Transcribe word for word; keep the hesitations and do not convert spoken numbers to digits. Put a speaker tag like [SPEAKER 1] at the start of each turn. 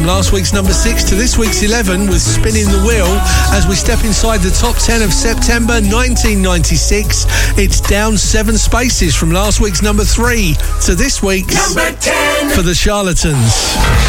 [SPEAKER 1] last week's number six to this week's eleven with Spinning the Wheel. As we step inside the top ten of September nineteen ninety-six, it's down seven spaces from last week's number three to this week's
[SPEAKER 2] number ten
[SPEAKER 1] for the Charlatans.